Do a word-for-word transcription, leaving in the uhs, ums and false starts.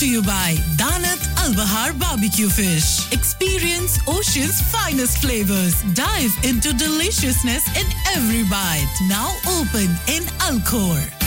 to you by Danat Al Bahar Barbecue Fish. Experience Ocean's finest flavors. Dive into deliciousness in every bite. Now open in Alcor.